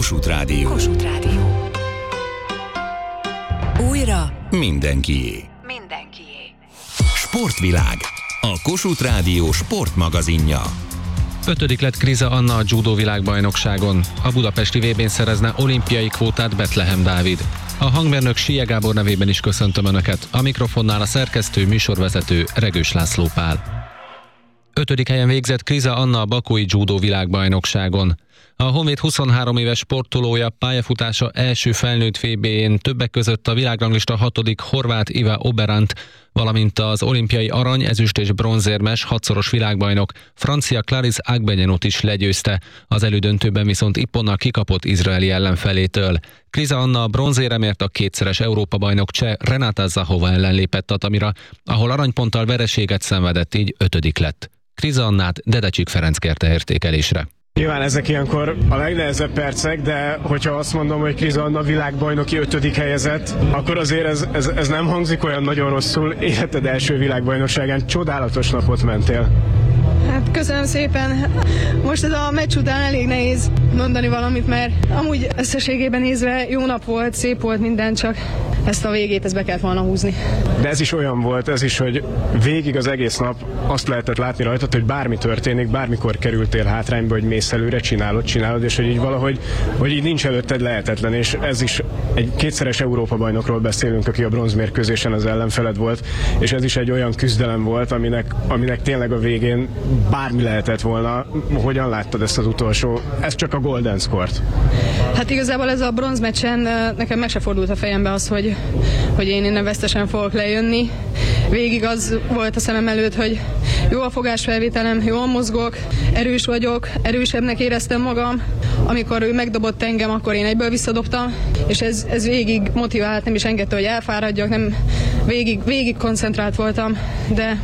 Kossuth Rádió. Kossuth Rádió. Újra mindenkié. Sportvilág. A Kossuth Rádió sportmagazinja. 5. lett Kriza Anna a judó világbajnokságon. A budapesti VB-n szerezne olimpiai kvótát Betlehem Dávid. A hangmérnök Sije Gábor nevében is köszöntöm Önöket. A mikrofonnál a szerkesztő, műsorvezető Regős László Pál. 5. helyen végzett Kriza Anna a bakói judó világbajnokságon. A Honvéd 23 éves sportolója pályafutása első felnőtt VB-n többek között a világranglista 6. horvát Iva Oberant, valamint az olimpiai arany, ezüst és bronzérmes 6-szoros világbajnok francia Clarisse Agbenyenot is legyőzte, az elődöntőben viszont Ipponnal kikapott izraeli ellenfelétől. Kriza Anna a bronzéremért a kétszeres Európa-bajnok cseh Renata Zahova ellen lépett Tatamira, ahol aranyponttal vereséget szenvedett, így 5. lett. Kriza Annát Dedecsik Ferenc kérte értékelésre. Nyilván ezek ilyenkor a legnehezebb percek, de hogyha azt mondom, hogy Kriza Anna világbajnoki 5. helyezett, akkor azért ez nem hangzik olyan nagyon rosszul. Életed első világbajnokságán csodálatos napot mentél. Hát köszönöm szépen. Most ez a meccs után elég nehéz mondani valamit, mert amúgy összességében nézve jó nap volt, szép volt minden, csak ezt a végét be kellett volna húzni. De ez is olyan volt, hogy végig az egész nap azt lehetett látni rajtad, hogy bármi történik, bármikor kerültél hátrányba, hogy mész előre, csinálod, és hogy így valahogy, hogy így nincs előtted lehetetlen, és ez is egy kétszeres Európa-bajnokról beszélünk, aki a bronzmérkőzésen az ellenfeled volt, és ez is egy olyan küzdelem volt, aminek tényleg a végén bármi lehetett volna. Hogyan láttad ezt az utolsó? Ez csak a golden score-t. Hát igazából ez a bronzmeccsen nekem meg se fordult a fejembe az, hogy én innen vesztesen fogok lejönni. Végig az volt a szemem előtt, hogy jó a fogásfelvételem, jól mozgok, erős vagyok, erősebbnek éreztem magam. Amikor ő megdobott engem, akkor én egyből visszadobtam, és ez végig motivált, nem is engedte, hogy elfáradjak, nem, végig koncentrált voltam, de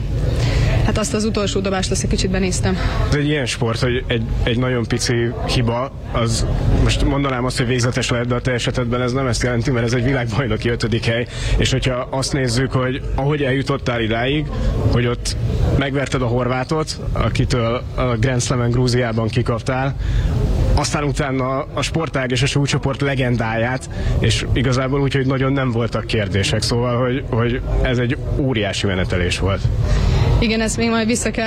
hát azt az utolsó dobást azt egy kicsit benéztem. Ez egy ilyen sport, hogy egy nagyon pici hiba, az most mondanám azt, hogy végzetes lehet, de a te esetedben ez nem ezt jelenti, mert ez egy világbajnoki 5. hely, és hogyha azt nézzük, hogy ahogy eljutottál idáig, hogy ott megverted a horvátot, akitől a Grand Slam-en Grúziában kikaptál, aztán utána a sportág és a súlycsoport legendáját, és igazából úgy, hogy nagyon nem voltak kérdések, szóval, hogy ez egy óriási menetelés volt. Igen, ezt még majd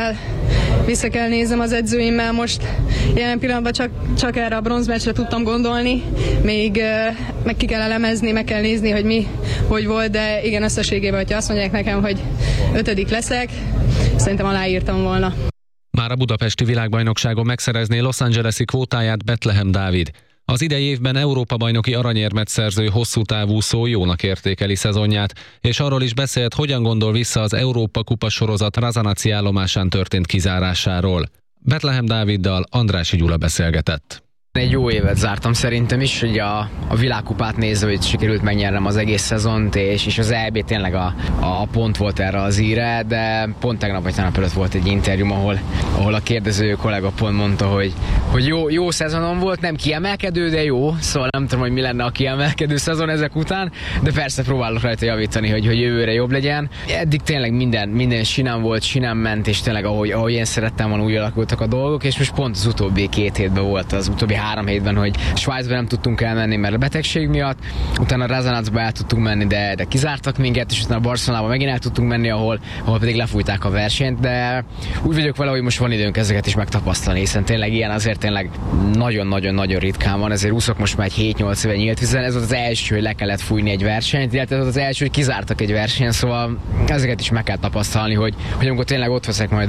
vissza kell néznem az edzőimmel, most jelen pillanatban csak erre a bronzmeccsre tudtam gondolni, még meg ki kell elemezni, meg kell nézni, hogy mi, hogy volt, de igen, összességében, hogyha azt mondják nekem, hogy 5. leszek, szerintem aláírtam volna. Már a budapesti világbajnokságon megszerezné Los Angeles-i kvótáját Betlehem Dávid. Az idei évben Európa-bajnoki aranyérmet szerző hosszú távúszó jónak értékeli szezonját, és arról is beszélt, hogyan gondol vissza az Európa-kupa sorozat Razanaci állomásán történt kizárásáról. Betlehem Dáviddal Andrássy Gyula beszélgetett. Egy jó évet zártam szerintem is, hogy a világkupát nézve, hogy sikerült megnyernem az egész szezont, és az EB tényleg a pont volt erre az íre, de pont tegnap vagy tegnap előtt volt egy interjúm, ahol a kérdező kollega pont mondta, hogy jó szezonom volt, nem kiemelkedő, de jó, szóval nem tudom, hogy mi lenne a kiemelkedő szezon ezek után, de persze próbálok rajta javítani, hogy jövőre jobb legyen. Eddig tényleg minden sinem volt, sinem ment, és tényleg ahogy én szerettem volna, úgy alakultak a dolgok, és most pont az utóbbi 2 hétben volt, az utóbbi 3 hétben, hogy Svájcba nem tudtunk elmenni, mert a betegség miatt, utána Razanacba el tudtunk menni, de kizártak minket, és utána Barcelonába megint el tudtunk menni, ahol pedig lefújták a versenyt, de úgy vagyok vele, hogy most van időnk ezeket is megtapasztalni, hiszen tényleg ilyen azért tényleg nagyon-nagyon-nagyon ritkán van, ezért úszok most már egy 7-8 éve nyílt vízben, ez volt az első, hogy le kellett fújni egy versenyt, illetve ez volt az első, hogy kizártak egy versenyen, szóval ezeket is meg kell tapasztalni, hogy amikor tényleg ott veszek majd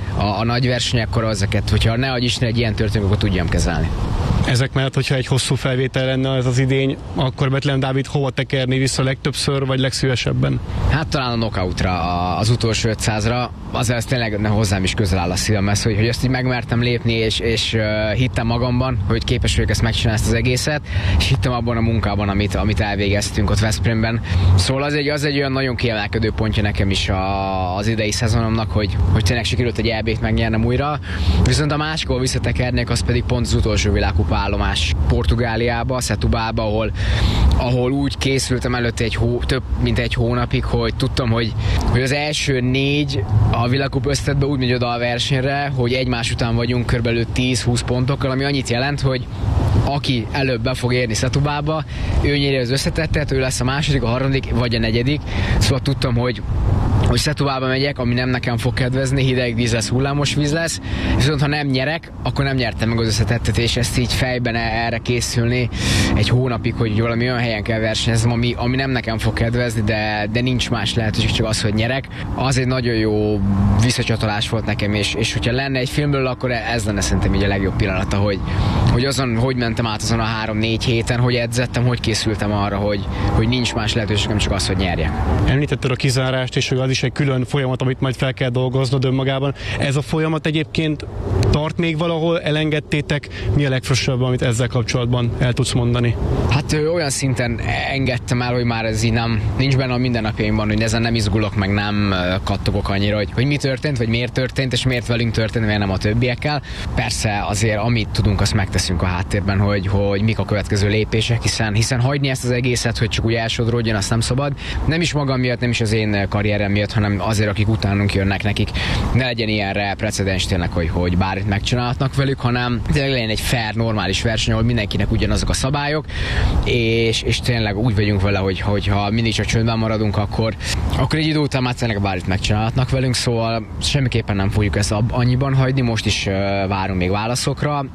a nagy verseny, akkor ezeket, hogyha ne adj Isten egy ilyen történik, akkor tudjam kezelni. Ezek mellett, hogyha egy hosszú felvétel lenne ez az idény, akkor Betlehem Dávid hova tekerni vissza legtöbbször, vagy legszívesebben? Hát talán a knockoutra, az utolsó 500-ra, azért ez tényleg hozzám is közel áll a szívemhez, hogy ezt így megmertem lépni, és hittem magamban, hogy képes vagyok ezt megcsinálni, ezt az egészet, és hittem abban a munkában, amit elvégeztünk ott Veszprémben. Szóval az egy olyan nagyon kiemelkedő pontja nekem is az idei szezonomnak, hogy tényleg sikerült egy EB-t megnyernem újra. Viszont a másik, ahol visszatekernék, az pedig pont az utolsó világkupa állomás Portugáliába, Setúbalba, ahol úgy készültem előtte több mint egy hónapig, hogy tudtam, hogy az első 4 a világkupa összetettben úgy megy oda a versenyre, hogy egymás után vagyunk körülbelül 10-20 pontokkal, ami annyit jelent, hogy aki előbb be fog érni Setubába, ő nyeri az összetettet, ő lesz a második, a harmadik vagy a negyedik. Szóval tudtam, hogy Setubába megyek, ami nem nekem fog kedvezni, hideg víz lesz, hullámos víz lesz, viszont ha nem nyerek, akkor nem nyertem meg az összetettet, és ezt így fejben erre készülni egy hónapig, hogy valami olyan helyen kell versenyeznem, ami nem nekem fog kedvezni, de nincs más lehetőség, csak az, hogy nyerek. Az egy nagyon jó visszacsatolás volt nekem, és hogyha lenne egy filmből, akkor ez lenne szerintem így a legjobb pillanata, hogy azon, hogy mentem át azon a 3-4 héten, hogy edzettem, hogy készültem arra, hogy nincs más lehetőségem, csak az, hogy nyerjek. Említetted a kizárást, és hogy az is egy külön folyamat, amit majd fel kell dolgoznod önmagában. Ez a folyamat egyébként tart még valahol, elengedtétek? Mi a legfrissebb, amit ezzel kapcsolatban el tudsz mondani? Hát olyan szinten engedtem el, hogy már ez így nincs benne a mindennapjaimban, hogy ezen nem izgulok, meg nem kattogok annyira, hogy mi történt, vagy miért történt, és miért velünk történt, miért nem a többiekkel. Persze azért, amit tudunk, azt megteszünk a háttérben, hogy mik a következő lépések, hiszen hagyni ezt az egészet, hogy csak úgy elsodródjon, azt nem szabad. Nem is magam miatt, nem is az én karrierem miatt, hanem azért, akik utánunk jönnek, nekik ne legyen ilyenre precedens tényleg, hogy bármit megcsinálhatnak velük, hanem tényleg legyen egy fair, normális verseny, ahol mindenkinek ugyanazok a szabályok, és tényleg úgy vagyunk vele, hogy ha mindig csak csöndben maradunk, akkor egy idő után már tényleg bármit megcsinálhatnak velünk, szóval semmiképpen nem fogjuk ezt annyiban hagyni, most is várunk még válaszokra,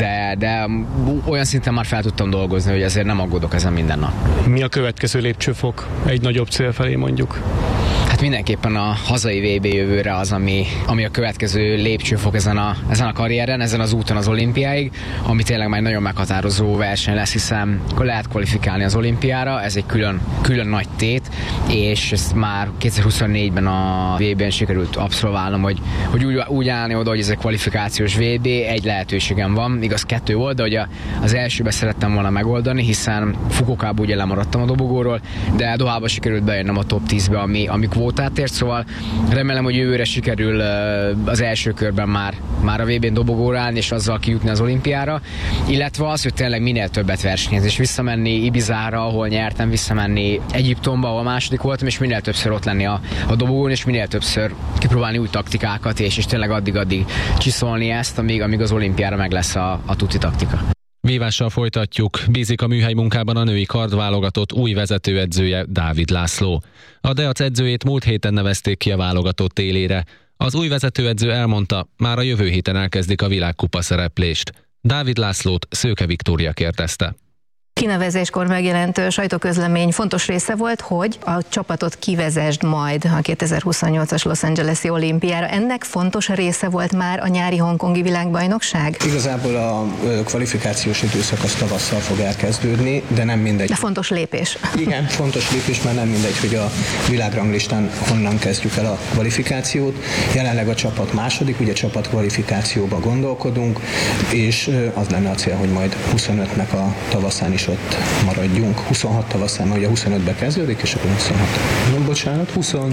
de olyan szinten már fel tudtam dolgozni, hogy azért nem aggódok ezen minden nap. Mi a következő lépcsőfok egy nagyobb cél felé mondjuk? Hát mindenképpen a hazai VB jövőre az, ami a következő lépcsőfok ezen a karrieren, ezen az úton az olimpiáig, ami tényleg már nagyon meghatározó verseny lesz, hiszen lehet kvalifikálni az olimpiára, ez egy külön nagy tét, és ezt már 2024-ben a VB-n sikerült abszolválnom, hogy úgy állni oda, hogy ez egy kvalifikációs VB, egy lehetőségem van, igaz 2 volt, de ugye az elsőben szerettem volna megoldani, hiszen Fukuokában ugye lemaradtam a dobogóról, de Dohába sikerült bejönnöm a top 10-be, ami kvótát ért, szóval remélem, hogy jövőre sikerül az első körben már a VB-n dobogóra állni, és azzal kijutni az olimpiára, illetve az, hogy tényleg minél többet versenyezni, és visszamenni Ibizára, ahol nyertem, visszamenni Egyiptomba, ahol második voltam, és minél többször ott lenni a dobogón, és minél többször kipróbálni új taktikákat, és tényleg addig csiszolni ezt, amíg az olimpiára meg lesz a tuti taktika. Vívással folytatjuk. Bízik a műhely munkában a női kardválogatott új vezetőedzője, Dávid László. A Deac edzőjét múlt héten nevezték ki a válogatott élére. Az új vezetőedző elmondta, már a jövő héten elkezdik a világkupa szereplést. Dávid Lászlót Szőke Viktória kérdezte. Kinevezéskor megjelent sajtóközlemény fontos része volt, hogy a csapatot kivezesd majd a 2028-as Los Angeles-i olimpiára. Ennek fontos része volt már a nyári hongkongi világbajnokság? Igazából a kvalifikációs időszak az tavasszal fog elkezdődni, de nem mindegy. De fontos lépés. Igen, fontos lépés, mert nem mindegy, hogy a világranglistán honnan kezdjük el a kvalifikációt. Jelenleg a csapat második, ugye csapat kvalifikációba gondolkodunk, és az lenne a cél, hogy majd 25-nek a tavaszán is ott maradjunk. 26 tavaszán, mert ugye 25-be kezdődik, és akkor 26. Nem, bocsánat,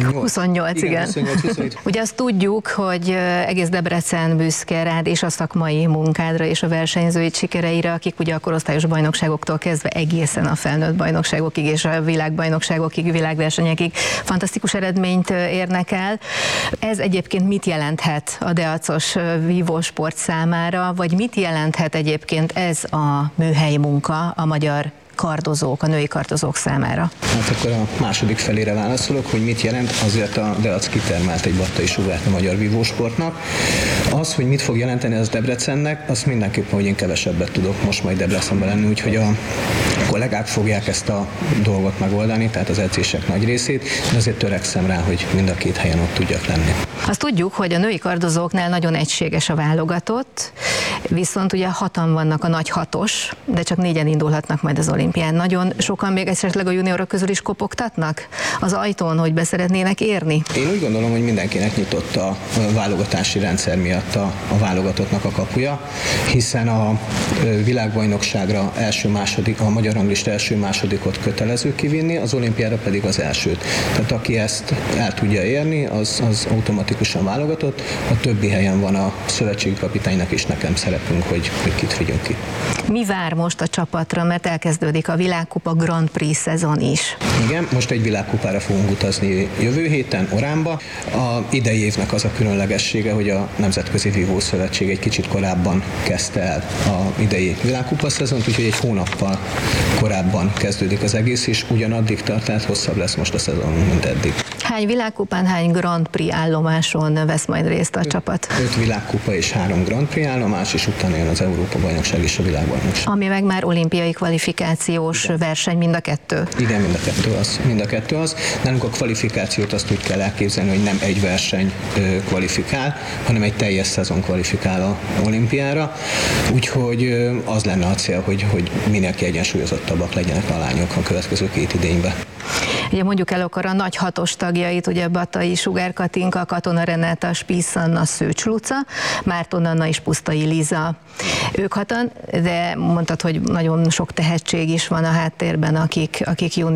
28. Igen. 28. Ugye azt tudjuk, hogy egész Debrecen büszke rád és a szakmai munkádra és a versenyzői sikereire, akik ugye a korosztályos bajnokságoktól kezdve egészen a felnőtt bajnokságokig és a világbajnokságokig, világversenyekig fantasztikus eredményt érnek el. Ez egyébként mit jelenthet a deacos vívósport számára, vagy mit jelenthet egyébként ez a műhelyi munka a magyar kardozók, a női kardozók számára? Hát akkor a második felére válaszolok, hogy mit jelent, azért a Deac kitermelt egy battai sugát a magyar vívósportnak. Az, hogy mit fog jelenteni az Debrecennek, azt mindenképpen, hogy én kevesebbet tudok most majd Debrecenben lenni, úgyhogy a kollégák fogják ezt a dolgot megoldani, tehát az edzések nagy részét, de azért törekszem rá, hogy mind a két helyen ott tudjak lenni. Azt tudjuk, hogy a női kardozóknál nagyon egységes a válogatott, viszont ugye 6-an vannak a nagy 6-os, de csak 4-en indulhatnak majd az olimpián. Nagyon sokan még esetleg a juniorok közül is kopogtatnak az ajtón, hogy beszeretnének érni? Én úgy gondolom, hogy mindenkinek nyitott a válogatási rendszer miatt a válogatottnak a kapuja, hiszen a világbajnokságra a magyar ranglista első-másodikot kötelező kivinni, az olimpiára pedig az elsőt. Tehát aki ezt el tudja érni, az automatikusan válogatott, a többi helyen van a szövetségi kapitánynak is nekem szerep szerepünk, hogy kit vigyünk ki. Mi vár most a csapatra, mert elkezdődik a világkupa Grand Prix szezon is? Igen, most egy világkupára fogunk utazni jövő héten Oránba. A idei évnek az a különlegessége, hogy a Nemzetközi Vívó Szövetség egy kicsit korábban kezdte el a idei világkupa szezont, úgyhogy egy hónappal korábban kezdődik az egész, és ugyanaddig tart, tehát hosszabb lesz most a szezon, mint eddig. Hány világkupán, hány Grand Prix állomáson vesz majd részt a csapat? 5 világkupa és 3 Grand Prix állomás, és utána jön az Európa-bajnokság és a világbajnokság. Ami meg már olimpiai kvalifikációs verseny, mind a kettő? Igen, mind a kettő az. Nálunk a kvalifikációt azt úgy kell elképzelni, hogy nem egy verseny kvalifikál, hanem egy teljes szezon kvalifikál a olimpiára. Úgyhogy az lenne a cél, hogy minél kiegyensúlyozottabbak legyenek a lányok a következő 2 idényben. Ugye mondjuk el akkor a nagy hatos tagjait, ugye Batai Sugár Katinka, Katona Renáta, Spisz Anna, Szőcs Luca, Márton Anna és Pusztai Liza. Ők hatan, de mondtad, hogy nagyon sok tehetség is van a háttérben, akik június